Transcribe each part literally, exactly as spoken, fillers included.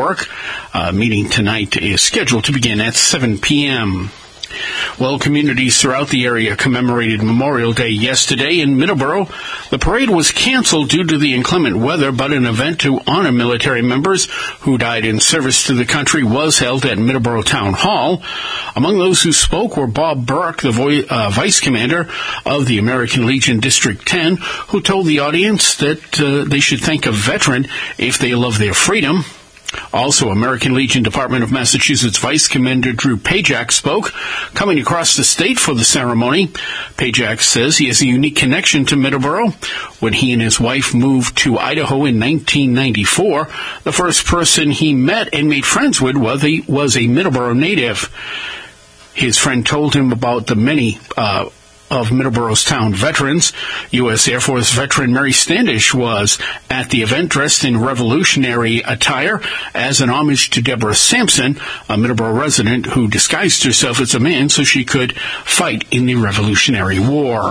Burke. Uh, meeting tonight is scheduled to begin at seven p.m. Well, communities throughout the area commemorated Memorial Day yesterday in Middleborough. The parade was canceled due to the inclement weather, but an event to honor military members who died in service to the country was held at Middleborough Town Hall. Among those who spoke were Bob Burke, the vo- uh, vice commander of the American Legion District ten, who told the audience that uh, they should thank a veteran if they love their freedom. Also, American Legion Department of Massachusetts Vice Commander Drew Pajak spoke, coming across the state for the ceremony. Pajak says he has a unique connection to Middleborough. When he and his wife moved to Idaho in nineteen ninety-four, the first person he met and made friends with was a, was a Middleborough native. His friend told him about the many uh of Middleborough's town veterans. U S Air Force veteran Mary Standish was at the event dressed in revolutionary attire as an homage to Deborah Sampson, a Middleborough resident who disguised herself as a man so she could fight in the Revolutionary War.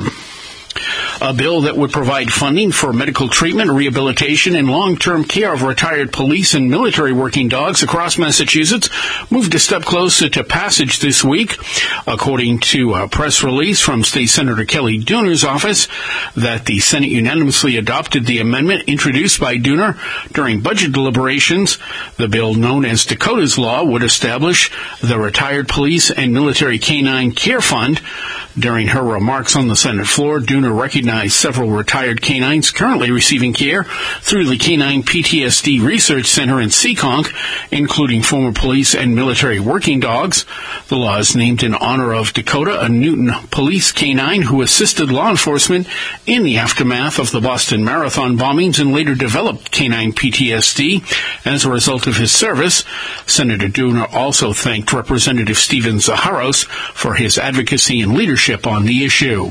A bill that would provide funding for medical treatment, rehabilitation, and long-term care of retired police and military working dogs across Massachusetts moved a step closer to passage this week, according to a press release from State Senator Kelly Dooner's office, that the Senate unanimously adopted the amendment introduced by Dooner during budget deliberations. The bill, known as Dakota's Law, would establish the Retired Police and Military Canine Care Fund. During her remarks on the Senate floor, Dooner recognized several retired canines currently receiving care through the Canine P T S D Research Center in Seekonk, including former police and military working dogs. The law is named in honor of Dakota, a Newton police canine who assisted law enforcement in the aftermath of the Boston Marathon bombings and later developed canine P T S D as a result of his service. Senator Dooner also thanked Representative Stephen Zaharos for his advocacy and leadership on the issue.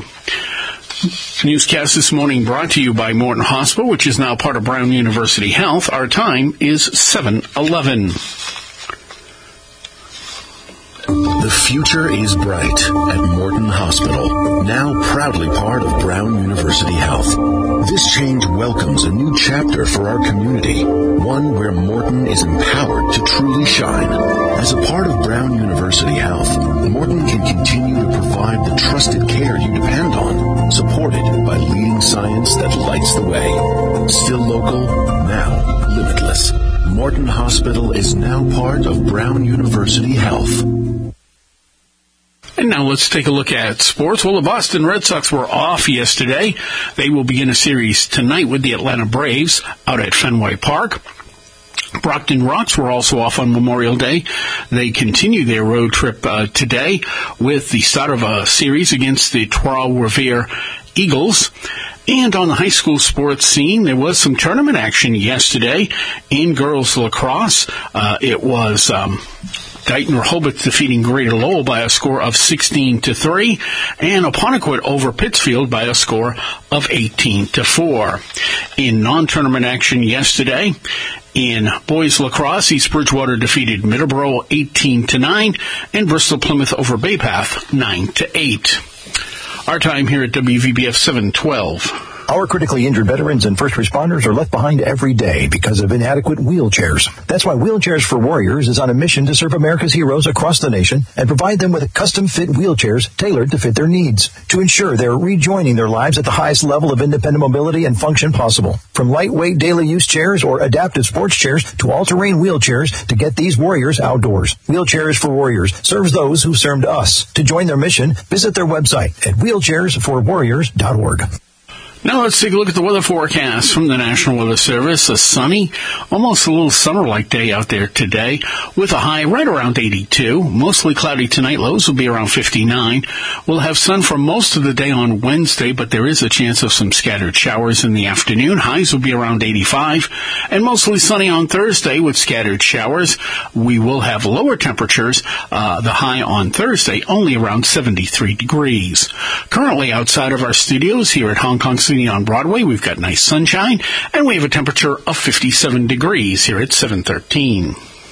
Newscast this morning brought to you by Morton Hospital, which is now part of Brown University Health. Our time is seven eleven. The future is bright at Morton Hospital, now proudly part of Brown University Health. This change welcomes a new chapter for our community, one where Morton is empowered to truly shine. As a part of Brown University Health, Morton can continue to provide the trusted care you depend on, supported by leading science that lights the way. Still local, now limitless. Morton Hospital is now part of Brown University Health. And now let's take a look at sports. Well, the Boston Red Sox were off yesterday. They will begin a series tonight with the Atlanta Braves out at Fenway Park. Brockton Rox were also off on Memorial Day. They continue their road trip uh, today with the start of a series against the Trois-Rivières Eagles. And on the high school sports scene, there was some tournament action yesterday in girls lacrosse. Uh, it was Um, Dighton Rehoboth defeating Greater Lowell by a score of sixteen to three, and Apponequet over Pittsfield by a score of eighteen to four. In non-tournament action yesterday, in boys lacrosse, East Bridgewater defeated Middleborough eighteen to nine, and Bristol Plymouth over Bay Path nine to eight. Our time here at W V B F seven twelve. Our critically injured veterans and first responders are left behind every day because of inadequate wheelchairs. That's why Wheelchairs for Warriors is on a mission to serve America's heroes across the nation and provide them with custom-fit wheelchairs tailored to fit their needs to ensure they're rejoining their lives at the highest level of independent mobility and function possible. From lightweight daily use chairs or adaptive sports chairs to all-terrain wheelchairs to get these warriors outdoors. Wheelchairs for Warriors serves those who served us. To join their mission, visit their website at wheelchairs for warriors dot org. Now let's take a look at the weather forecast from the National Weather Service. A sunny, almost a little summer-like day out there today with a high right around eighty-two. Mostly cloudy tonight. Lows will be around fifty-nine. We'll have sun for most of the day on Wednesday, but there is a chance of some scattered showers in the afternoon. Highs will be around eighty-five. And mostly sunny on Thursday with scattered showers. We will have lower temperatures. Uh, the high on Thursday only around seventy-three degrees. Currently outside of our studios here at Hong Kong City on Broadway, we've got nice sunshine, and we have a temperature of fifty-seven degrees here at seven thirteen.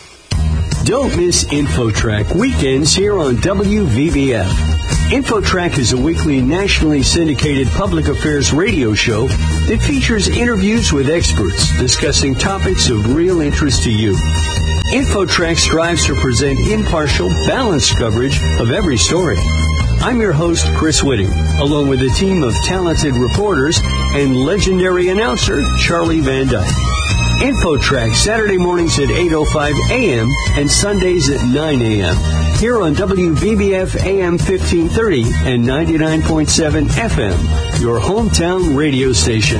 Don't miss InfoTrack weekends here on W V B F. InfoTrack is a weekly nationally syndicated public affairs radio show that features interviews with experts discussing topics of real interest to you. InfoTrack strives to present impartial, balanced coverage of every story. I'm your host, Chris Whitting, along with a team of talented reporters and legendary announcer, Charlie Van Dyke. InfoTrack, Saturday mornings at eight oh five a.m. and Sundays at nine a.m. here on W V B F A M fifteen thirty and ninety-nine point seven F M, your hometown radio station.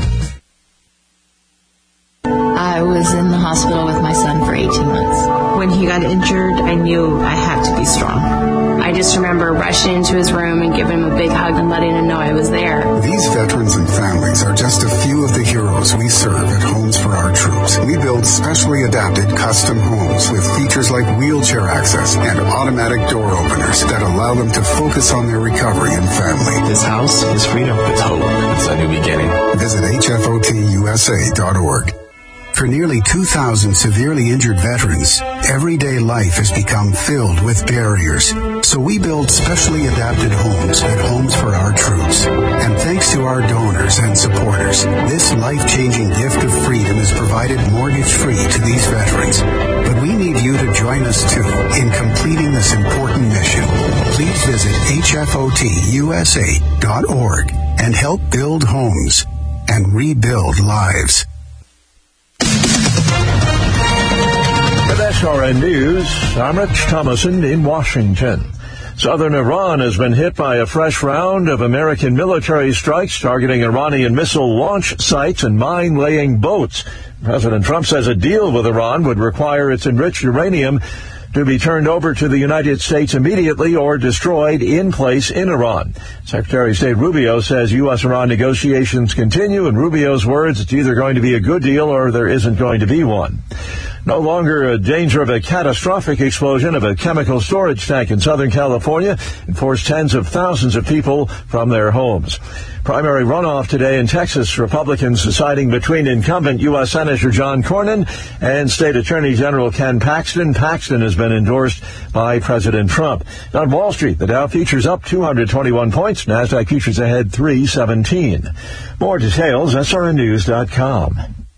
I was in the hospital with my son for eighteen months. When he got injured, I knew I had to be strong. I just remember rushing into his room and giving him a big hug and letting him know I was there. These veterans and families are just a few of the heroes we serve at Homes for Our Troops. We build specially adapted custom homes with features like wheelchair access and automatic door openers that allow them to focus on their recovery and family. This house is freedom. It's hope. It's a new beginning. Visit H F O T U S A dot org. For nearly two thousand severely injured veterans, everyday life has become filled with barriers. So we build specially adapted homes at Homes for Our Troops. And thanks to our donors and supporters, this life-changing gift of freedom is provided mortgage-free to these veterans. But we need you to join us, too, in completing this important mission. Please visit H F O T U S A dot org and help build homes and rebuild lives. With S R N News, I'm Rich Thomason in Washington. Southern Iran has been hit by a fresh round of American military strikes targeting Iranian missile launch sites and mine-laying boats. President Trump says a deal with Iran would require its enriched uranium to be turned over to the United States immediately or destroyed in place in Iran. Secretary of State Rubio says U S Iran negotiations continue. In Rubio's words, it's either going to be a good deal or there isn't going to be one. No longer a danger of a catastrophic explosion of a chemical storage tank in Southern California and forced tens of thousands of people from their homes. Primary runoff today in Texas, Republicans deciding between incumbent U S Senator John Cornyn and State Attorney General Ken Paxton. Paxton has been endorsed by President Trump. On Wall Street, the Dow futures up two hundred twenty-one points. NASDAQ futures ahead three seventeen. More details, S R N news dot com.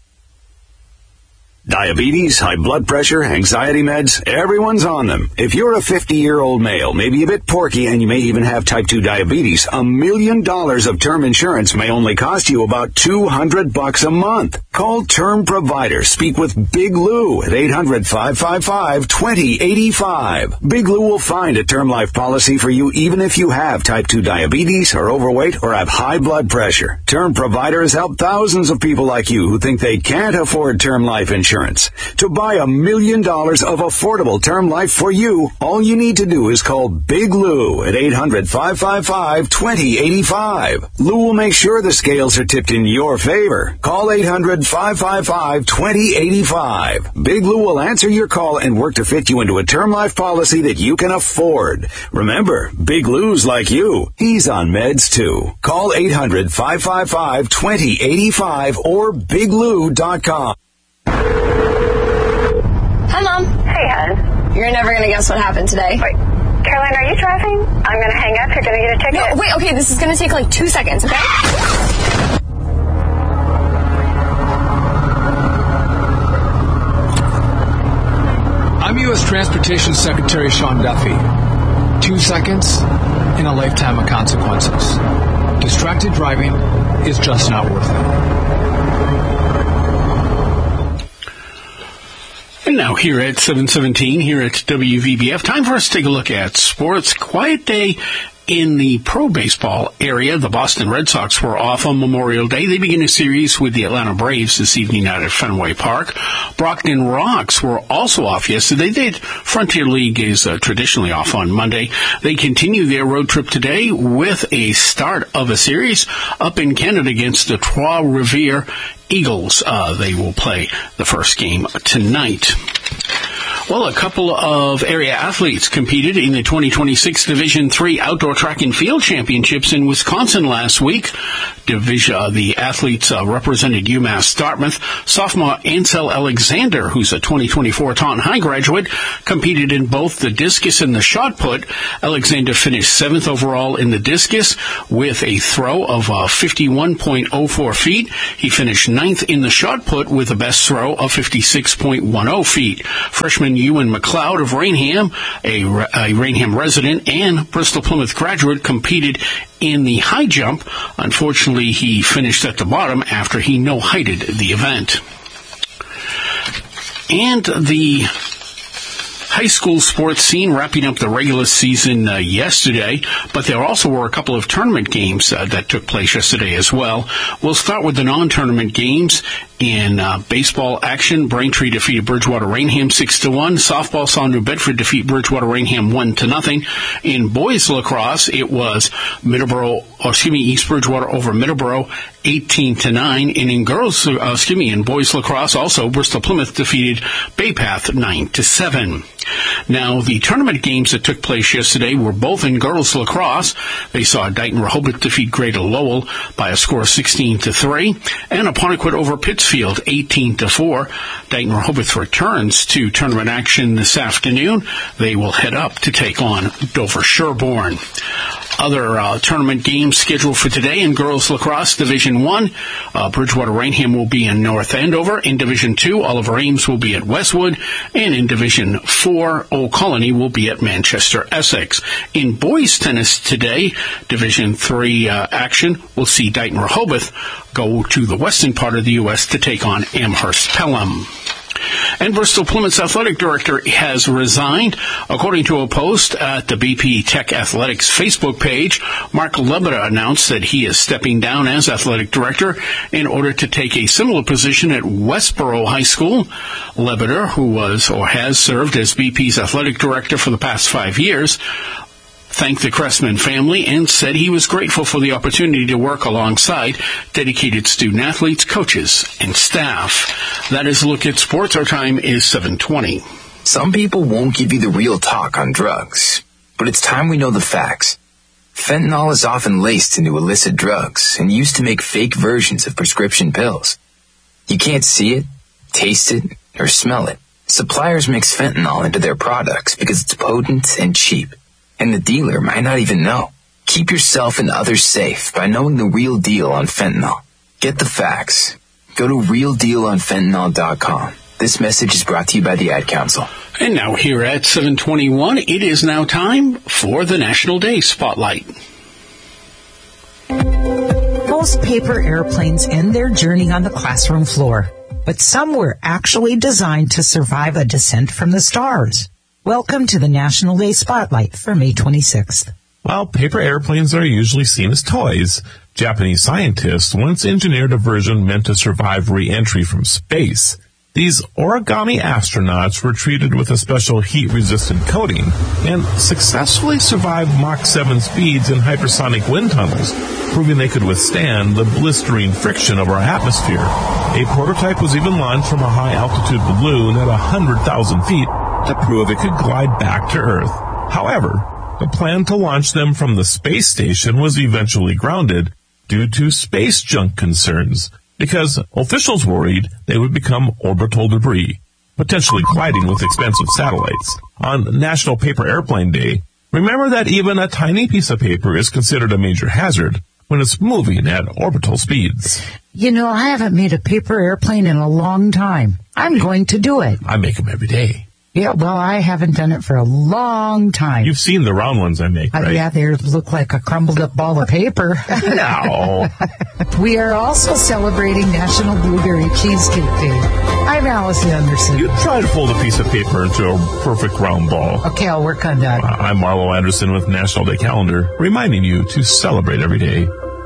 Diabetes, high blood pressure, anxiety meds, everyone's on them. If you're a fifty-year-old male, maybe a bit porky, and you may even have type two diabetes, a million dollars of term insurance may only cost you about two hundred bucks a month. Call Term Provider. Speak with Big Lou at eight hundred, five five five, two zero eight five. Big Lou will find a term life policy for you even if you have type two diabetes, are overweight, or have high blood pressure. Term Provider has helped thousands of people like you who think they can't afford term life insurance. To buy a million dollars of affordable term life for you, all you need to do is call Big Lou at eight hundred, five five five, two zero eight five. Lou will make sure the scales are tipped in your favor. Call eight hundred, five five five, two zero eight five. Big Lou will answer your call and work to fit you into a term life policy that you can afford. Remember, Big Lou's like you. He's on meds too. Call eight hundred, five five five, two zero eight five or big lou dot com. Hi, Mom. Hey, hon. You're never going to guess what happened today. Wait, Caroline, are you driving? I'm going to hang up. You're going to get a ticket. No, wait, okay, this is going to take like two seconds, okay? I'm U S Transportation Secretary Sean Duffy. Two seconds and a lifetime of consequences. Distracted driving is just not worth it. And now here at seven seventeen, here at W V B F, time for us to take a look at sports. Quiet day in the pro baseball area. The Boston Red Sox were off on Memorial Day. They begin a series with the Atlanta Braves this evening out at Fenway Park. Brockton Rocks were also off yesterday. They did. Frontier League is uh, traditionally off on Monday. They continue their road trip today with a start of a series up in Canada against the Trois-Rivières Eagles. Uh, they will play the first game tonight. Well, a couple of area athletes competed in the twenty twenty-six Division three Outdoor Track and Field Championships in Wisconsin last week. Division, uh, the athletes uh, represented UMass Dartmouth. Sophomore Ansel Alexander, who's a twenty twenty-four Taunton High graduate, competed in both the discus and the shot put. Alexander finished seventh overall in the discus with a throw of uh, fifty-one point oh four feet. He finished ninth in the shot put with a best throw of fifty-six point one oh feet. Freshman Ewan McLeod of Rainham, a, a Rainham resident and Bristol Plymouth graduate, competed in the high jump. Unfortunately, he finished at the bottom after he no-heighted the event. And the high school sports scene wrapping up the regular season uh, yesterday, but there also were a couple of tournament games uh, that took place yesterday as well. We'll start with the non-tournament games. In uh, baseball action, Braintree defeated Bridgewater Rainham six to one. Softball saw New Bedford defeat Bridgewater Rainham one to nothing. In boys lacrosse, it was Middleborough, or excuse me, East Bridgewater over Middleborough eighteen to nine. And in girls, uh, excuse me, in boys lacrosse, also Bristol Plymouth defeated Bay Path nine to seven. Now, the tournament games that took place yesterday were both in girls lacrosse. They saw Dighton Rehoboth defeat Greater Lowell by a score of sixteen to three, and Apponequet over Pittsfield eighteen to four. Dighton Rehoboth returns to tournament action this afternoon. They will head up to take on Dover Sherborne. Other uh, tournament games scheduled for today in girls lacrosse Division one. Uh, Bridgewater Rainham will be in North Andover. In Division two, Oliver Ames will be at Westwood. And in Division four, Old Colony will be at Manchester, Essex. In boys tennis today, Division three uh, action, we'll see Dighton Rehoboth go to the western part of the U S to take on Amherst Pelham. And Bristol Plymouth's athletic director has resigned. According to a post at the B P Tech Athletics Facebook page, Mark Lebeda announced that he is stepping down as athletic director in order to take a similar position at Westboro High School. Lebeda, who was or has served as B P's athletic director for the past five years, thanked the Cressman family and said he was grateful for the opportunity to work alongside dedicated student-athletes, coaches, and staff. That is a look at sports. Our time is seven twenty. Some people won't give you the real talk on drugs, but it's time we know the facts. Fentanyl is often laced into illicit drugs and used to make fake versions of prescription pills. You can't see it, taste it, or smell it. Suppliers mix fentanyl into their products because it's potent and cheap. And the dealer might not even know. Keep yourself and others safe by knowing the real deal on fentanyl. Get the facts. Go to real deal on fentanyl dot com. This message is brought to you by the Ad Council. And now here at seven twenty-one, it is now time for the National Day Spotlight. Most paper airplanes end their journey on the classroom floor, but some were actually designed to survive a descent from the stars. Welcome to the National Day Spotlight for May twenty-sixth. While paper airplanes are usually seen as toys, Japanese scientists once engineered a version meant to survive re-entry from space. These origami astronauts were treated with a special heat-resistant coating and successfully survived Mach seven speeds in hypersonic wind tunnels, proving they could withstand the blistering friction of our atmosphere. A prototype was even launched from a high-altitude balloon at one hundred thousand feet to prove it could glide back to Earth. However, the plan to launch them from the space station was eventually grounded due to space junk concerns, because officials worried they would become orbital debris, potentially colliding with expensive satellites. On National Paper Airplane Day, remember that even a tiny piece of paper is considered a major hazard when it's moving at orbital speeds. You know, I haven't made a paper airplane in a long time. I'm going to do it. I make them every day. Yeah, well, I haven't done it for a long time. You've seen the round ones I make, right? Uh, yeah, they look like a crumbled up ball of paper. No. We are also celebrating National Blueberry Cheesecake Day. I'm Allison Anderson. You try to fold a piece of paper into a perfect round ball. Okay, I'll work on that. Uh, I'm Marlo Anderson with National Day Calendar, reminding you to celebrate every day.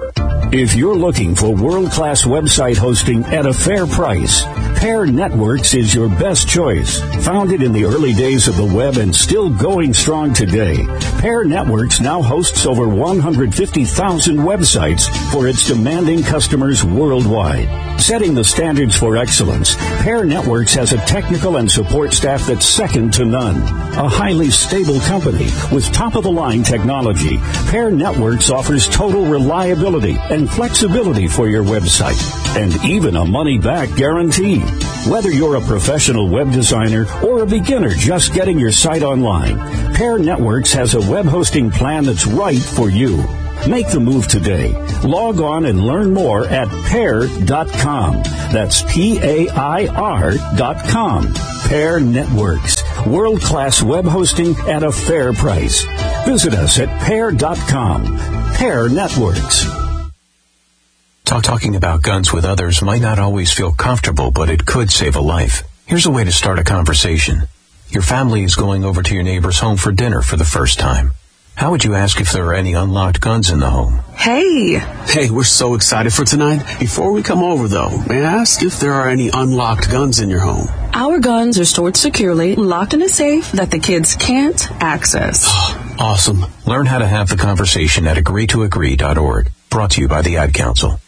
If you're looking for world-class website hosting at a fair price, Pair Networks is your best choice. Founded in the early days of the web and still going strong today, Pair Networks now hosts over one hundred fifty thousand websites for its demanding customers worldwide. Setting the standards for excellence, Pair Networks has a technical and support staff that's second to none. A highly stable company with top-of-the-line technology, Pair Networks offers total reliability and flexibility for your website, and even a money-back guarantee. Whether you're a professional web designer or a beginner just getting your site online, Pair Networks has a web hosting plan that's right for you. Make the move today. Log on and learn more at pair dot com. That's P A I R dot com. Pair Networks. World-class web hosting at a fair price. Visit us at pair dot com. Pair Networks. Talk, talking about guns with others might not always feel comfortable, but it could save a life. Here's a way to start a conversation. Your family is going over to your neighbor's home for dinner for the first time. How would you ask if there are any unlocked guns in the home? Hey! Hey, we're so excited for tonight. Before we come over, though, may I ask if there are any unlocked guns in your home? Our guns are stored securely, locked in a safe that the kids can't access. Awesome. Learn how to have the conversation at agree to agree dot org. Brought to you by the Ad Council.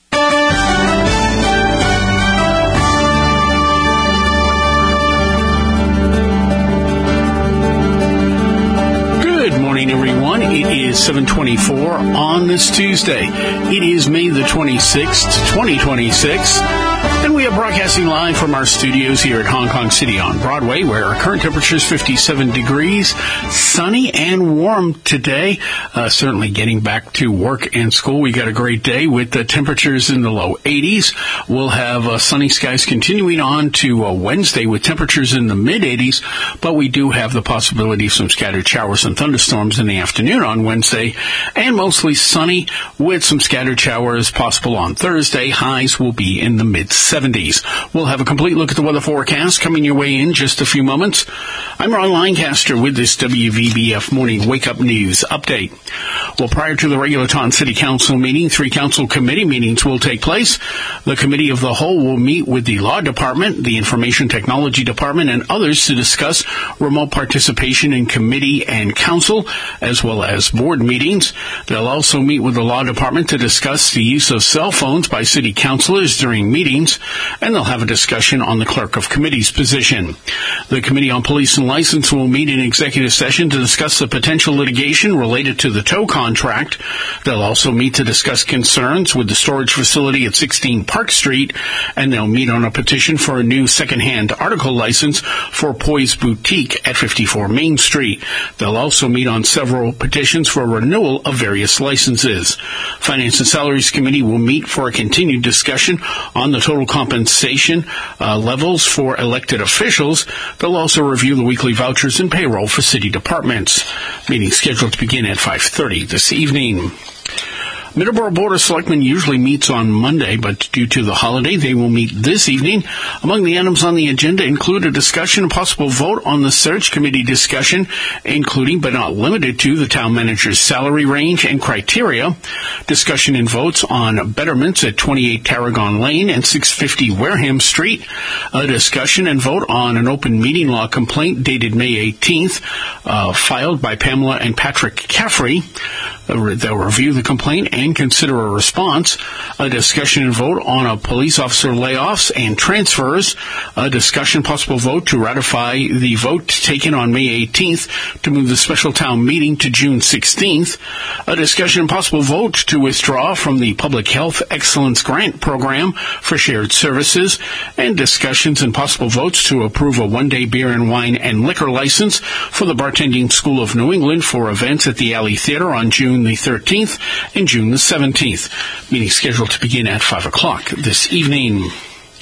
Good morning, everyone. It is seven twenty-four on this Tuesday. It is May the twenty-sixth, twenty twenty-six, and we are broadcasting live from our studios here at Hong Kong City on Broadway, where our current temperature is fifty-seven degrees, sunny and warm today. Uh, certainly getting back to work and school. We got a great day with the temperatures in the low eighties. We'll have uh, sunny skies continuing on to uh, Wednesday with temperatures in the mid eighties, but we do have the possibility of some scattered showers and thunderstorms in the afternoon on Wednesday, and mostly sunny with some scattered showers possible on Thursday. Highs will be in the mid seventies. We'll have a complete look at the weather forecast coming your way in just a few moments. I'm Ron Lancaster with this W V B F Morning Wake Up News update. Well, prior to the regular Taunton City Council meeting, three council committee meetings will take place. The Committee of the Whole will meet with the Law Department, the Information Technology Department, and others to discuss remote participation in committee and council, as well as board meetings. They'll also meet with the Law Department to discuss the use of cell phones by city councilors during meetings, and they'll have a discussion on the clerk of committee's position. The Committee on Police and License will meet in executive session to discuss the potential litigation related to the tow contract. They'll also meet to discuss concerns with the storage facility at sixteen Park Street, and they'll meet on a petition for a new secondhand article license for Poise Boutique at fifty-four Main Street. They'll also meet on several petitions for renewal of various licenses. Finance and Salaries Committee will meet for a continued discussion on the total compensation uh, levels for elected officials. They'll also review the weekly vouchers and payroll for city departments. Meeting scheduled to begin at five thirty this evening. Middleborough Board of Selectmen usually meets on Monday, but due to the holiday, they will meet this evening. Among the items on the agenda include a discussion and possible vote on the search committee discussion, including but not limited to the town manager's salary range and criteria, discussion and votes on betterments at twenty-eight Tarragon Lane and six fifty Wareham Street, a discussion and vote on an open meeting law complaint dated May eighteenth, uh, filed by Pamela and Patrick Caffrey. They'll review the complaint and consider a response, a discussion and vote on a police officer layoffs and transfers, a discussion possible vote to ratify the vote taken on May eighteenth to move the special town meeting to June sixteenth, a discussion and possible vote to withdraw from the Public Health Excellence Grant Program for shared services, and discussions and possible votes to approve a one-day beer and wine and liquor license for the Bartending School of New England for events at the Alley Theater on June the thirteenth and June the seventeenth. Meeting scheduled to begin at five o'clock this evening.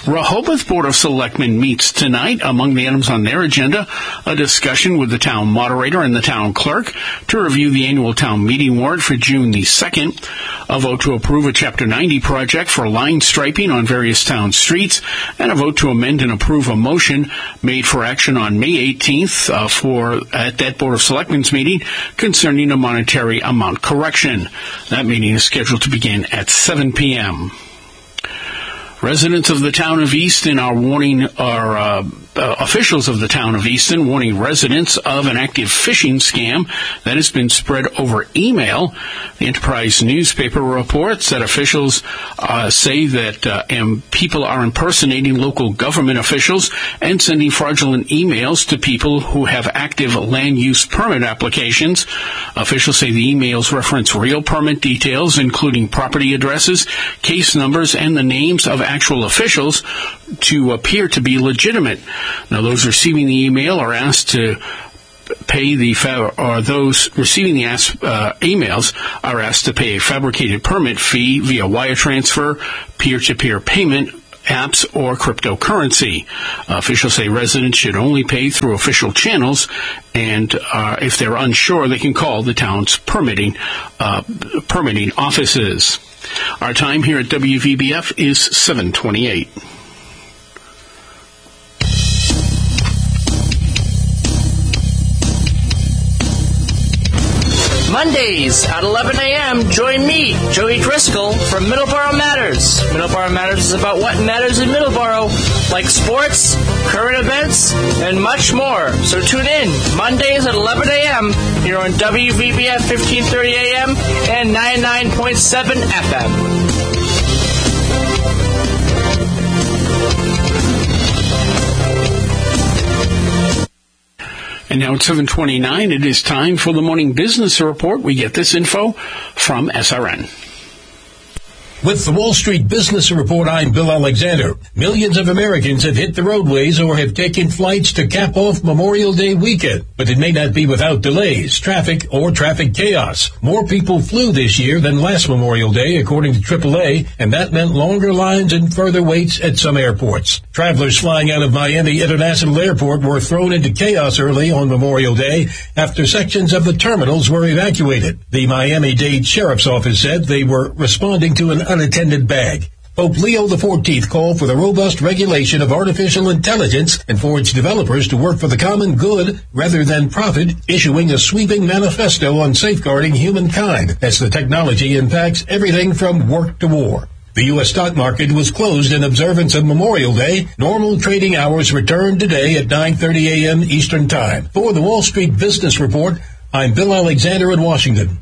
Rehoboth Board of Selectmen meets tonight. Among the items on their agenda, a discussion with the town moderator and the town clerk to review the annual town meeting warrant for June the second, a vote to approve a Chapter ninety project for line striping on various town streets, and a vote to amend and approve a motion made for action on May eighteenth uh, for at that Board of Selectmen's meeting concerning a monetary amount correction. That meeting is scheduled to begin at seven p.m. Residents of the town of Easton are warning, are uh, uh, officials of the town of Easton warning residents of an active phishing scam that has been spread over email. The Enterprise newspaper reports that officials uh, say that uh, um, people are impersonating local government officials and sending fraudulent emails to people who have active land use permit applications. Officials say the emails reference real permit details, including property addresses, case numbers, and the names of actual officials to appear to be legitimate. Now, those receiving the email are asked to pay the, fa- or those receiving the ask, uh, emails are asked to pay a fabricated permit fee via wire transfer, peer-to-peer payment, apps, or cryptocurrency. Uh, officials say residents should only pay through official channels, and uh, if they're unsure, they can call the town's permitting uh, permitting offices. Our time here at W V B F is seven twenty-eight. Mondays at eleven a.m., join me, Joey Driscoll, from Middleborough Matters. Middleborough Matters is about what matters in Middleborough, like sports, current events, and much more. So tune in Mondays at eleven a.m. here on W V B F fifteen thirty A M and ninety-nine point seven F M. And now at seven twenty-nine, it is time for the Morning Business Report. We get this info from S R N. With the Wall Street Business Report, I'm Bill Alexander. Millions of Americans have hit the roadways or have taken flights to cap off Memorial Day weekend. But it may not be without delays, traffic, or traffic chaos. More people flew this year than last Memorial Day, according to triple A, and that meant longer lines and further waits at some airports. Travelers flying out of Miami International Airport were thrown into chaos early on Memorial Day after sections of the terminals were evacuated. The Miami-Dade Sheriff's Office said they were responding to an unattended bag. Pope Leo the fourteenth called for the robust regulation of artificial intelligence and for its developers to work for the common good rather than profit, issuing a sweeping manifesto on safeguarding humankind as the technology impacts everything from work to war. The U S stock market was closed in observance of Memorial Day. Normal trading hours returned today at nine thirty a.m. Eastern Time. For the Wall Street Business Report, I'm Bill Alexander in Washington.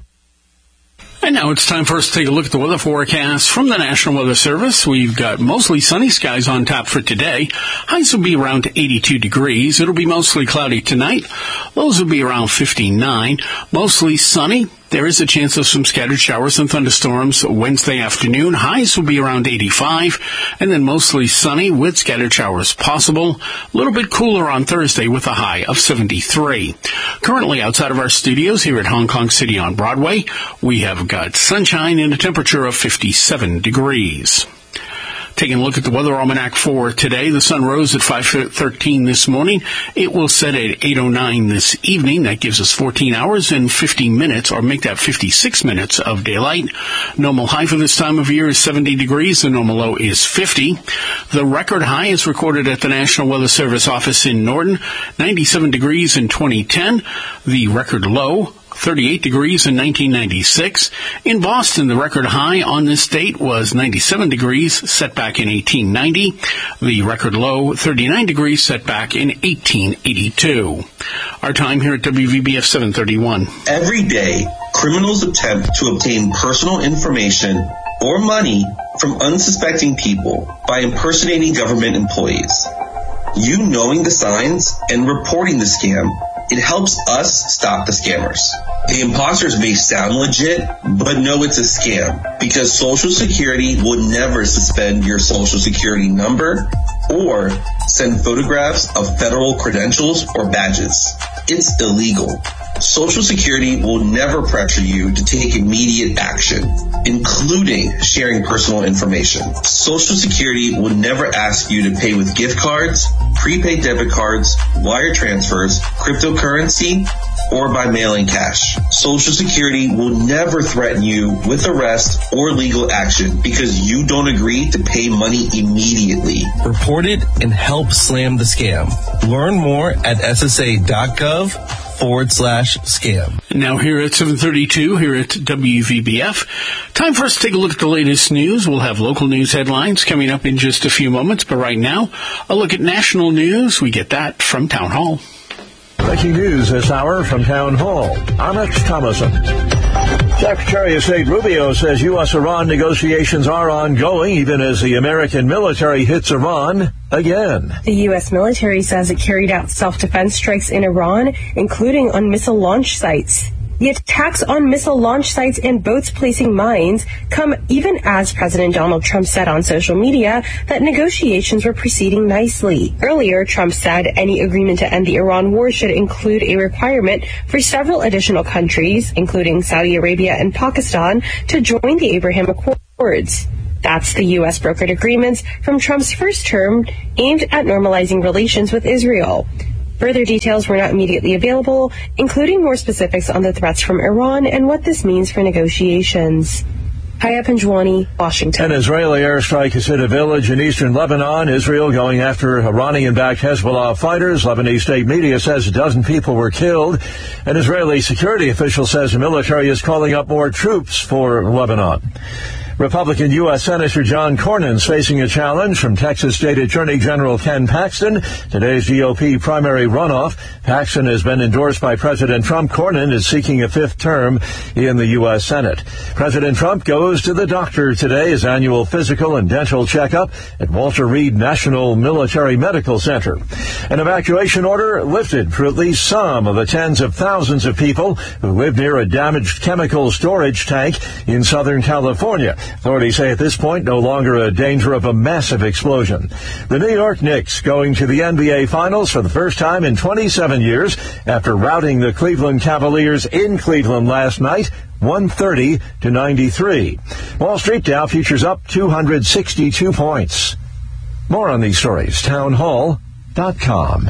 And now it's time for us to take a look at the weather forecast from the National Weather Service. We've got mostly sunny skies on tap for today. Highs will be around eighty-two degrees. It'll be mostly cloudy tonight. Lows will be around fifty-nine. Mostly sunny. There is a chance of some scattered showers and thunderstorms Wednesday afternoon. Highs will be around eighty-five, and then mostly sunny with scattered showers possible. A little bit cooler on Thursday with a high of seventy-three. Currently outside of our studios here at Hong Kong City on Broadway, we have got sunshine and a temperature of fifty-seven degrees. Taking a look at the weather almanac for today, the sun rose at five thirteen this morning. It will set at eight oh nine this evening. That gives us fourteen hours and fifty minutes, or make that fifty-six minutes of daylight. Normal high for this time of year is seventy degrees. The normal low is fifty. The record high is recorded at the National Weather Service office in Norton, ninety-seven degrees in twenty ten. The record low, thirty-eight degrees in nineteen ninety-six. In Boston, the record high on this date was ninety-seven degrees, set back in eighteen ninety. The record low, thirty-nine degrees, set back in eighteen eighty-two. Our time here at W V B F seven thirty-one. Every day, criminals attempt to obtain personal information or money from unsuspecting people by impersonating government employees. You knowing the signs and reporting the scam, it helps us stop the scammers. The imposters may sound legit, but know it's a scam because Social Security will never suspend your Social Security number or send photographs of federal credentials or badges. It's illegal. Social Security will never pressure you to take immediate action, including sharing personal information. Social Security will never ask you to pay with gift cards, prepaid debit cards, wire transfers, cryptocurrency, or by mailing cash. Social Security will never threaten you with arrest or legal action because you don't agree to pay money immediately. Report it and help slam the scam. Learn more at S S A dot gov forward slash scam. Now here at seven thirty-two, here at W V B F, time for us to take a look at the latest news. We'll have local news headlines coming up in just a few moments, but right now, a look at national news. We get that from Town Hall. Breaking news this hour from Town Hall. I'm Rich Thomason. Secretary of State Rubio says U S Iran negotiations are ongoing even as the American military hits Iran again. The U S military says it carried out self-defense strikes in Iran, including on missile launch sites. The attacks on missile launch sites and boats placing mines come even as President Donald Trump said on social media that negotiations were proceeding nicely. Earlier, Trump said any agreement to end the Iran war should include a requirement for several additional countries, including Saudi Arabia and Pakistan, to join the Abraham Accords. That's the U S brokered agreements from Trump's first term aimed at normalizing relations with Israel. Further details were not immediately available, including more specifics on the threats from Iran and what this means for negotiations. Haya Panjwani, Washington. An Israeli airstrike has hit a village in eastern Lebanon. Israel going after Iranian-backed Hezbollah fighters. Lebanese state media says a dozen people were killed. An Israeli security official says the military is calling up more troops for Lebanon. Republican U S Senator John Cornyn is facing a challenge from Texas State Attorney General Ken Paxton. Today's G O P primary runoff. Paxton has been endorsed by President Trump. Cornyn is seeking a fifth term in the U S Senate. President Trump goes to the doctor today, his annual physical and dental checkup at Walter Reed National Military Medical Center. An evacuation order lifted for at least some of the tens of thousands of people who live near a damaged chemical storage tank in Southern California. Authorities say at this point no longer a danger of a massive explosion. The New York Knicks going to the N B A Finals for the first time in twenty-seven years after routing the Cleveland Cavaliers in Cleveland last night, one thirty to ninety-three. Wall Street Dow futures up two hundred sixty-two points. More on these stories, town hall dot com.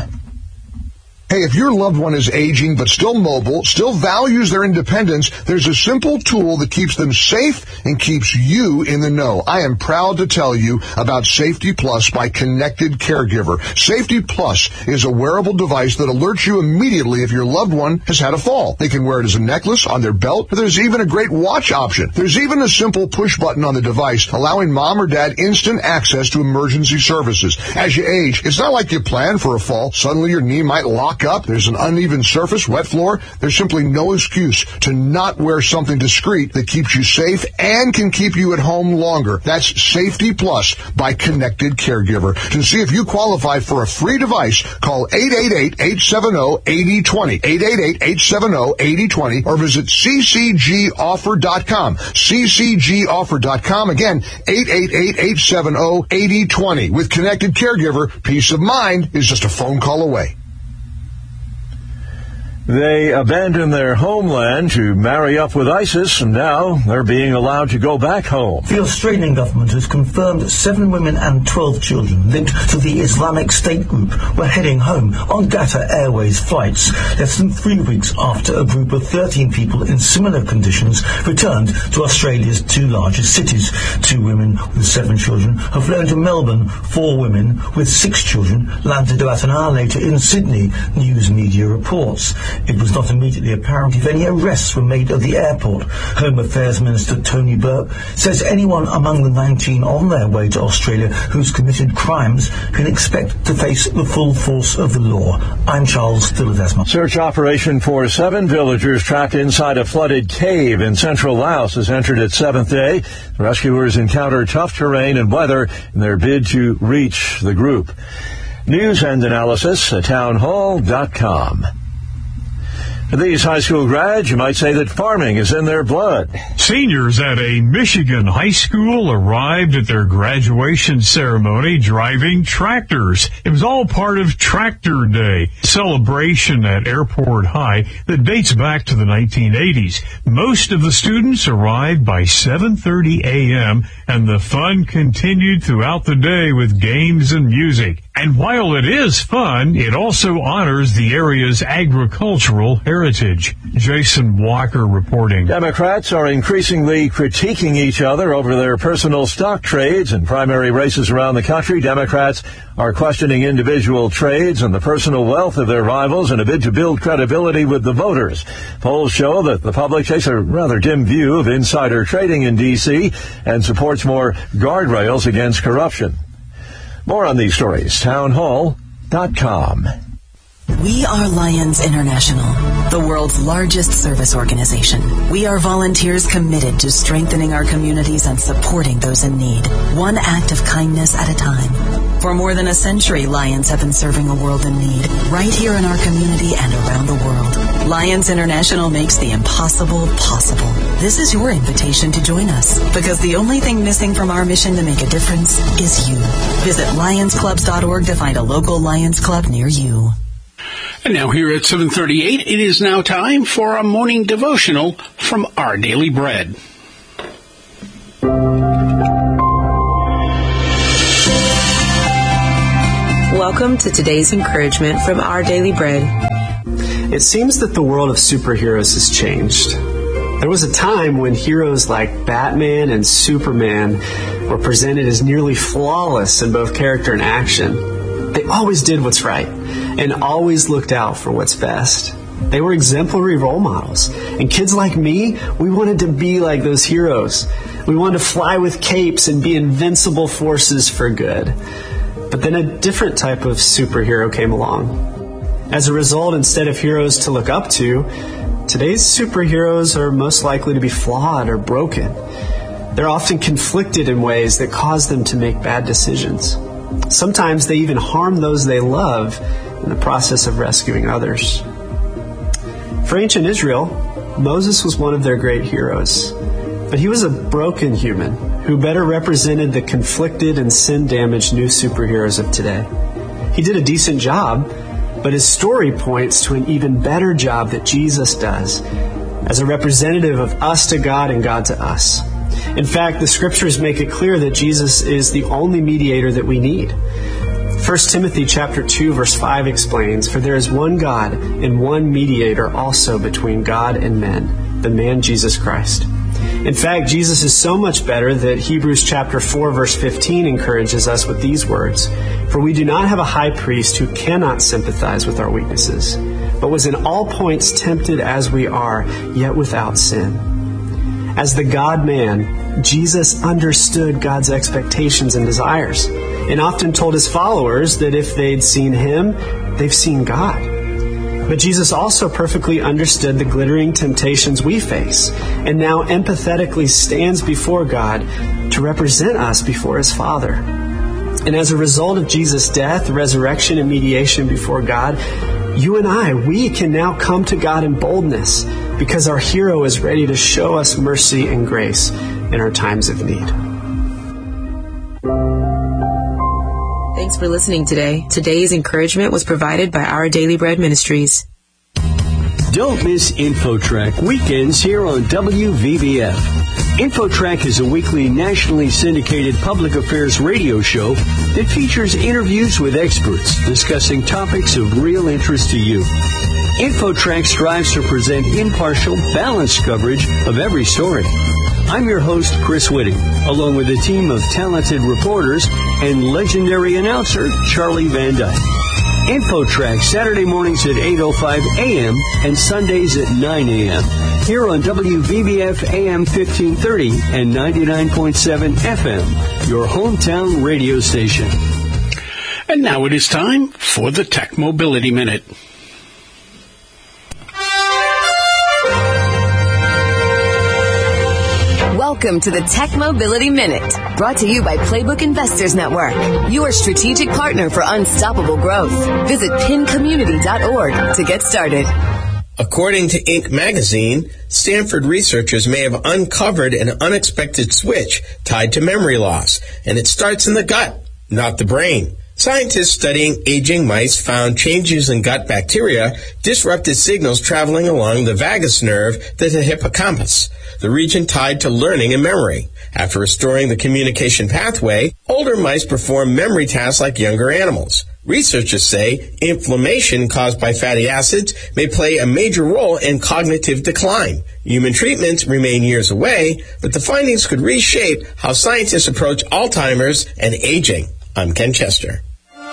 Hey, if your loved one is aging but still mobile, still values their independence, there's a simple tool that keeps them safe and keeps you in the know. I am proud to tell you about Safety Plus by Connected Caregiver. Safety Plus is a wearable device that alerts you immediately if your loved one has had a fall. They can wear it as a necklace, on their belt, or there's even a great watch option. There's even a simple push button on the device allowing mom or dad instant access to emergency services. As you age, it's not like you planned for a fall. Suddenly your knee might lock up, there's an uneven surface, wet floor. There's simply no excuse to not wear something discreet that keeps you safe and can keep you at home longer. That's Safety Plus by Connected Caregiver. To see if you qualify for a free device, call eight eight eight, eight seven zero, eight zero two zero, eight eight eight, eight seven zero, eight zero two zero, or visit c c g offer dot com, c c g offer dot com. Again, eight eight eight, eight seven zero, eight zero two zero. With Connected Caregiver, peace of mind is just a phone call away. They abandoned their homeland to marry up with ISIS, and now they're being allowed to go back home. The Australian government has confirmed that seven women and twelve children linked to the Islamic State group were heading home on Qatar Airways flights less than three weeks after a group of thirteen people in similar conditions returned to Australia's two largest cities. Two women with seven children have flown to Melbourne. Four women with six children landed about an hour later in Sydney, news media reports. It was not immediately apparent if any arrests were made at the airport. Home Affairs Minister Tony Burke says anyone among the nineteen on their way to Australia who's committed crimes can expect to face the full force of the law. I'm Charles Dilladesma. Search operation for seven villagers trapped inside a flooded cave in central Laos has entered its seventh day. Rescuers encounter tough terrain and weather in their bid to reach the group. News and analysis at town hall dot com. For these high school grads, you might say that farming is in their blood. Seniors at a Michigan high school arrived at their graduation ceremony driving tractors. It was all part of Tractor Day, a celebration at Airport High that dates back to the nineteen eighties. Most of the students arrived by seven thirty a.m., and the fun continued throughout the day with games and music. And while it is fun, it also honors the area's agricultural heritage. Jason Walker reporting. Democrats are increasingly critiquing each other over their personal stock trades in primary races around the country. Democrats are questioning individual trades and the personal wealth of their rivals in a bid to build credibility with the voters. Polls show that the public takes a rather dim view of insider trading in D C and supports more guardrails against corruption. More on these stories, town hall dot com. We are Lions International, the world's largest service organization. We are volunteers committed to strengthening our communities and supporting those in need, one act of kindness at a time. For more than a century, Lions have been serving a world in need, right here in our community and around the world. Lions International makes the impossible possible. This is your invitation to join us, because the only thing missing from our mission to make a difference is you. Visit lions clubs dot org to find a local Lions Club near you. And now here at seven thirty-eight, it is now time for a morning devotional from Our Daily Bread. Welcome to today's encouragement from Our Daily Bread. It seems that the world of superheroes has changed. There was a time when heroes like Batman and Superman were presented as nearly flawless in both character and action. They always did what's right and always looked out for what's best. They were exemplary role models. And kids like me, we wanted to be like those heroes. We wanted to fly with capes and be invincible forces for good. But then a different type of superhero came along. As a result, instead of heroes to look up to, today's superheroes are most likely to be flawed or broken. They're often conflicted in ways that cause them to make bad decisions. Sometimes they even harm those they love in the process of rescuing others. For ancient Israel, Moses was one of their great heroes. But he was a broken human who better represented the conflicted and sin-damaged new superheroes of today. He did a decent job, but his story points to an even better job that Jesus does as a representative of us to God and God to us. In fact, the scriptures make it clear that Jesus is the only mediator that we need. First Timothy chapter two verse five explains, "For there is one God and one mediator also between God and men, the man Jesus Christ." In fact, Jesus is so much better that Hebrews chapter four verse fifteen encourages us with these words, "For we do not have a high priest who cannot sympathize with our weaknesses, but was in all points tempted as we are, yet without sin." As the God-man, Jesus understood God's expectations and desires, and often told his followers that if they'd seen him, they've seen God. But Jesus also perfectly understood the glittering temptations we face, and now empathetically stands before God to represent us before his Father. And as a result of Jesus' death, resurrection, and mediation before God, you and I, we can now come to God in boldness because our hero is ready to show us mercy and grace in our times of need. Thanks for listening today. Today's encouragement was provided by Our Daily Bread Ministries. Don't miss InfoTrack weekends here on W V B F. InfoTrack is a weekly nationally syndicated public affairs radio show that features interviews with experts discussing topics of real interest to you. InfoTrack strives to present impartial, balanced coverage of every story. I'm your host, Chris Whitting, along with a team of talented reporters and legendary announcer, Charlie Van Dyke. InfoTrack, Saturday mornings at eight oh five a.m. and Sundays at nine a.m. here on W V B F A M fifteen thirty and ninety-nine point seven F M, your hometown radio station. And now it is time for the Tech Mobility Minute. Welcome to the Tech Mobility Minute, brought to you by Playbook Investors Network, your strategic partner for unstoppable growth. Visit pin community dot org to get started. According to Inc magazine, Stanford researchers may have uncovered an unexpected switch tied to memory loss, and it starts in the gut, not the brain. Scientists studying aging mice found changes in gut bacteria disrupted signals traveling along the vagus nerve to the hippocampus, the region tied to learning and memory. After restoring the communication pathway, older mice perform memory tasks like younger animals. Researchers say inflammation caused by fatty acids may play a major role in cognitive decline. Human treatments remain years away, but the findings could reshape how scientists approach Alzheimer's and aging. I'm Ken Chester.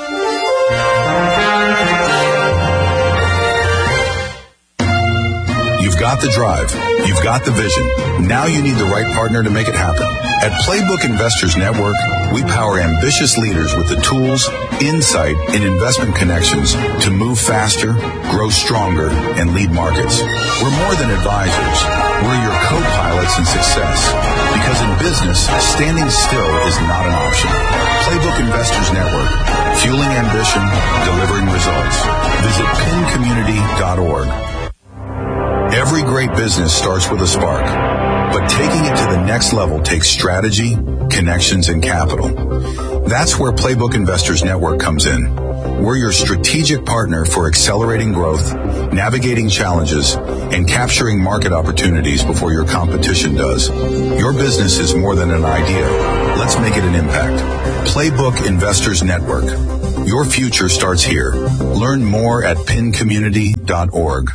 You've got the drive. You've got the vision. Now you need the right partner to make it happen. At Playbook Investors Network, we power ambitious leaders with the tools, insight, and investment connections to move faster, grow stronger, and lead markets. We're more than advisors. We're your co-pilots in success. Because in business, standing still is not an option. Playbook Investors Network. Fueling ambition, delivering results. Visit pin community dot org. Every great business starts with a spark, but taking it to the next level takes strategy, connections, and capital. That's where Playbook Investors Network comes in. We're your strategic partner for accelerating growth, navigating challenges, and capturing market opportunities before your competition does. Your business is more than an idea. Let's make it an impact. Playbook Investors Network. Your future starts here. Learn more at pin community dot org.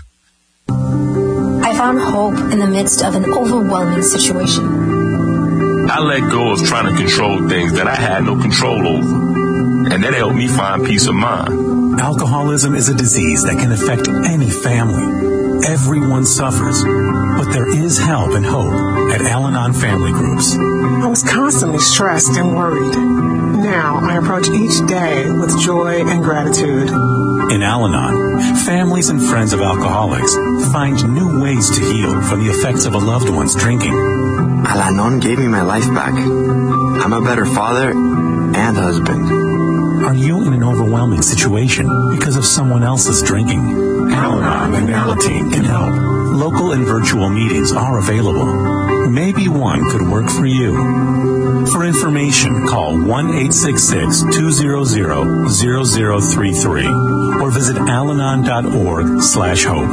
I found hope in the midst of an overwhelming situation. I let go of trying to control things that I had no control over, and that helped me find peace of mind. Alcoholism is a disease that can affect any family. Everyone suffers, but there is help and hope at Al-Anon Family Groups. I was constantly stressed and worried. Now I approach each day with joy and gratitude. In Al-Anon, families and friends of alcoholics find new ways to heal from the effects of a loved one's drinking. Al-Anon gave me my life back. I'm a better father and husband. Are you in an overwhelming situation because of someone else's drinking? Al-Anon and Alateen can help. Local and virtual meetings are available. Maybe one could work for you. For information, call one eight six six, two zero zero, zero zero three three or visit alanon dot org slash hope.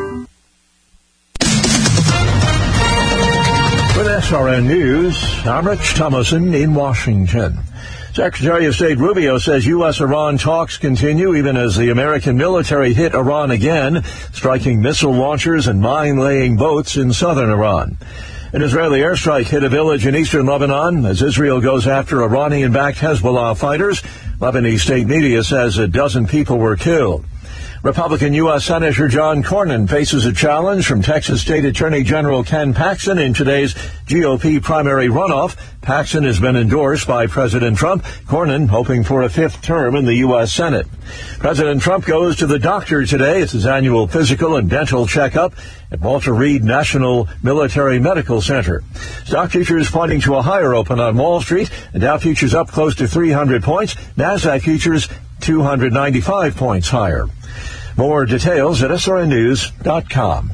With S R N News, I'm Rich Thomason in Washington. Secretary of State Rubio says U S Iran talks continue even as the American military hit Iran again, striking missile launchers and mine-laying boats in southern Iran. An Israeli airstrike hit a village in eastern Lebanon as Israel goes after Iranian-backed Hezbollah fighters. Lebanese state media says a dozen people were killed. Republican U S Senator John Cornyn faces a challenge from Texas State Attorney General Ken Paxton in today's G O P primary runoff. Paxton has been endorsed by President Trump. Cornyn hoping for a fifth term in the U S Senate. President Trump goes to the doctor today. It's his annual physical and dental checkup at Walter Reed National Military Medical Center. Stock futures pointing to a higher open on Wall Street. The Dow futures up close to three hundred points. NASDAQ futures two hundred ninety-five points higher. More details at S R N news dot com.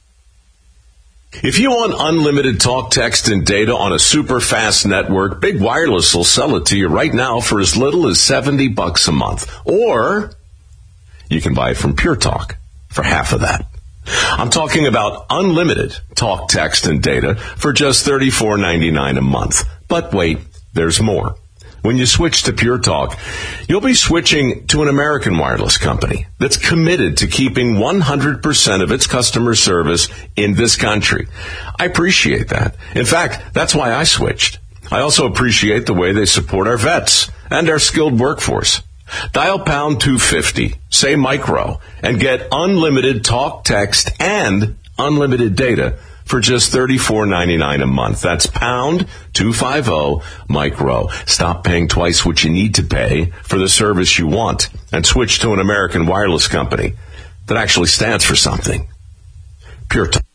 If you want unlimited talk, text, and data on a super fast network, Big Wireless will sell it to you right now for as little as seventy bucks a month. Or you can buy it from Pure Talk for half of that. I'm talking about unlimited talk, text, and data for just thirty-four ninety-nine a month. But wait, there's more. When you switch to Pure Talk, you'll be switching to an American wireless company that's committed to keeping one hundred percent of its customer service in this country. I appreciate that. In fact, that's why I switched. I also appreciate the way they support our vets and our skilled workforce. Dial pound two fifty, say micro, and get unlimited talk, text, and unlimited data for just thirty-four ninety-nine a month. That's pound two fifty micro. Stop paying twice what you need to pay for the service you want and switch to an American wireless company that actually stands for something. Pure Talk.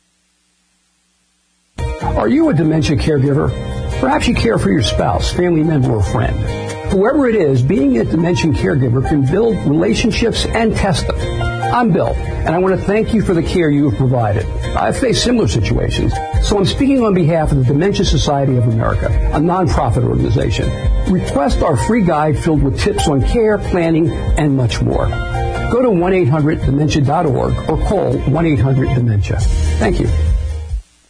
Are you a dementia caregiver? Perhaps you care for your spouse, family member, or friend. Whoever it is, being a dementia caregiver can build relationships and test them. I'm Bill, and I want to thank you for the care you have provided. I've faced similar situations, so I'm speaking on behalf of the Dementia Society of America, a nonprofit organization. Request our free guide filled with tips on care, planning, and much more. Go to one eight hundred dementia dot org or call one eight hundred dementia. Thank you.